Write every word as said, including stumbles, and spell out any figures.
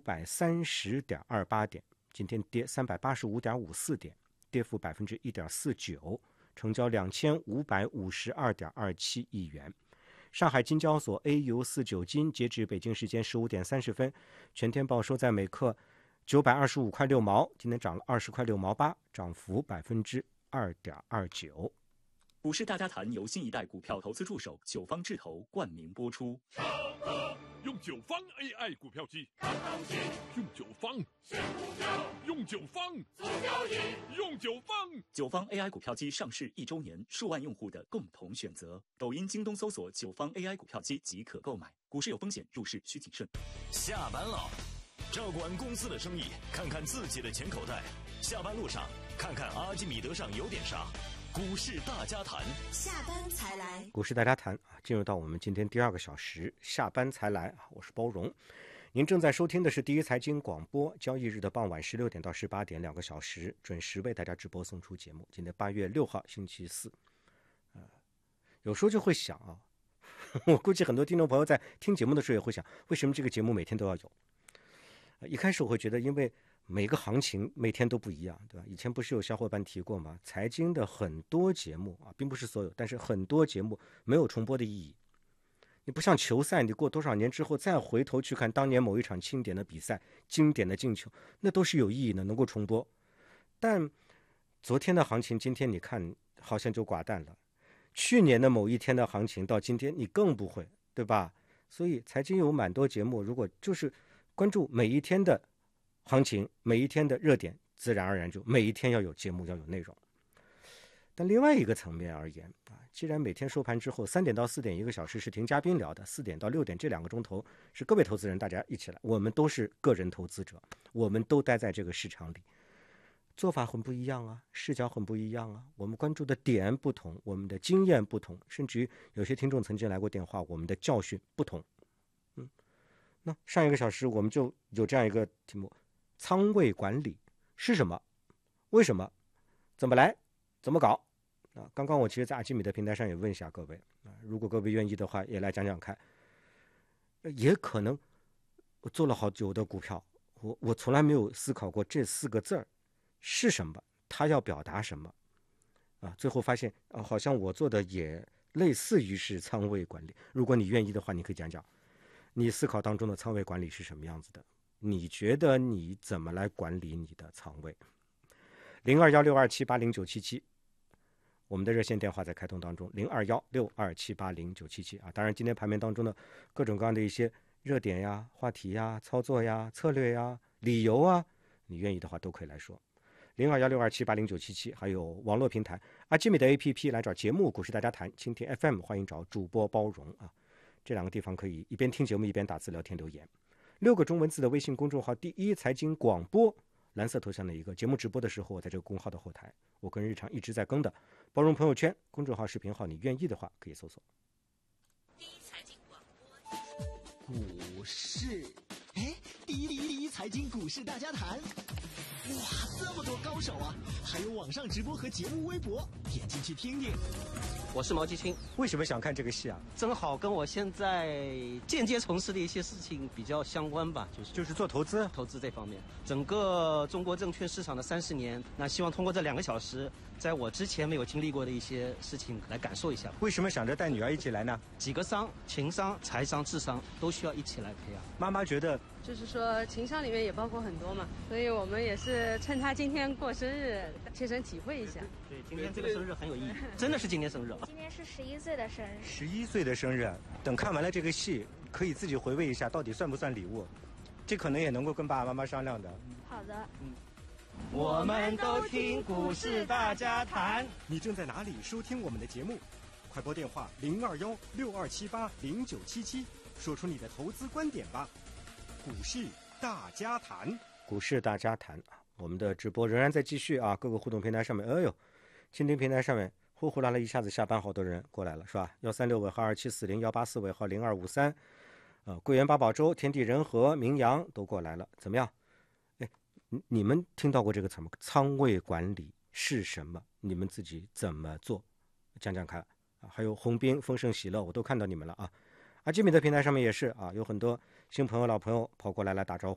百三十点二八点，今天跌三百八十五点五四点，跌幅百分之一点四九，成交两千五百五十二点二七亿元。上海金交所 A 油四九金截至北京时间十五点三十分，全天报收在每克九百二十五块六毛，今天涨了二十块六毛八，涨幅百分之二点二九。 股市大家谈由新一代股票投资助手九方智投冠名播出。 用九方 A I 股票机，用九方选股票，用九方做交易，用九方。 九方 A I 股票机上市一周年，数万用户的共同选择。抖音、京东搜索九方 A I 股票机即可购买。股市有风险，入市需谨慎。 下班了，照顾完公司的生意，看看自己的钱口袋。下班路上，看看阿基米德上有点啥。股市大家谈， 下班才来。 股市大家谈啊，进入到我们今天第二个小时，下班才来啊，我是包荣。您正在收听的是第一财经广播，交易日的傍晚十六点到十八点，两个小时准时为大家直播送出节目。今天八月六号，星期四。呃，有时候就会想啊，我估计很多听众朋友在听节目的时候也会想，为什么这个节目每天都要有？呃、一开始我会觉得，因为每个行情每天都不一样，对吧？以前不是有小伙伴提过吗？财经的很多节目啊，并不是所有，但是很多节目没有重播的意义。你不像球赛，你过多少年之后再回头去看当年某一场经典的比赛、经典的进球，那都是有意义的，能够重播。但昨天的行情，今天你看好像就寡淡了。去年的某一天的行情到今天，你更不会，对吧？所以财经有蛮多节目，如果就是关注每一天的行情，每一天的热点，自然而然就每一天要有节目，要有内容。但另外一个层面而言啊，既然每天收盘之后三点到四点一个小时是听嘉宾聊的，四点到六点这两个钟头是各位投资人大家一起来，我们都是个人投资者，我们都待在这个市场里，做法很不一样啊，视角很不一样啊，我们关注的点不同，我们的经验不同，甚至于有些听众曾经来过电话，我们的教训不同。嗯，那上一个小时我们就有这样一个题目，仓位管理是什么？为什么？怎么来？怎么搞？啊，刚刚我其实在阿基米德平台上也问一下各位啊，如果各位愿意的话，也来讲讲看。也可能我做了好久的股票，我我从来没有思考过这四个字儿是什么，它要表达什么啊？最后发现啊，好像我做的也类似于是仓位管理。如果你愿意的话，你可以讲讲你思考当中的仓位管理是什么样子的，你觉得你怎么来管理你的仓位？零二幺六二七八零九七七，我们的热线电话在开通当中，零二幺六二七八零九七七啊。当然，今天盘面当中的各种各样的一些热点呀、话题呀、操作呀、策略呀、理由啊，你愿意的话都可以来说。零二幺六二七八零九七七，还有网络平台阿基米的 A P P 来找节目《股市大家谈》，蜻蜓 F M 欢迎找主播包容啊。这两个地方可以一边听节目一边打字聊天留言。六个中文字的微信公众号第一财经广播，蓝色头像的一个节目直播的时候，我在这个公号的后台，我跟日常一直在更的包容朋友圈公众号视频号，你愿意的话可以搜索。 第一财经广播， 股市，哎，第一第一第一财经股市大家谈，哇，这么多高手啊！还有网上直播和节目微博，点进去听听。 我是毛继清， 为什么想看这个戏啊？ 正好跟我现在间接从事的一些事情比较相关吧，就是就是做投资， 投资这方面。整个中国证券市场的三十年，那希望通过这两个小时，在我之前没有经历过的一些事情来感受一下。 为什么想着带女儿一起来呢？ 几个商，情商、财商、智商都需要一起来培养。 妈妈觉得， 就是说情商里面也包括很多嘛，所以我们也是趁她今天过生日，切身体会一下。 对，今天这个生日很有意义，真的是今天生日。 今天是十一岁的生日。 十一岁的生日，等看完了这个戏，可以自己回味一下，到底算不算礼物？这可能也能够跟爸爸妈妈商量的。 好的。 嗯。我们都听股市大家谈。 你正在哪里收听我们的节目？快拨电话零二幺六二七八零九七七，说出你的投资观点吧。股市大家谈，股市大家谈啊！我们的直播仍然在继续啊，各个互动平台上面，哎呦，蜻蜓平台上面呼呼啦啦一下子下班，好多人过来了，是吧？幺三六尾号二七四零，幺八四尾号零二五三，呃，桂圆八宝粥、天地人和、名扬都过来了，怎么样？哎，你们听到过这个词吗？仓位管理是什么？你们自己怎么做？讲讲看啊！还有鸿宾、丰盛、喜乐，我都看到你们了啊！阿基米德平台上面也是啊，有很多新朋友、老朋友跑过来来打招呼。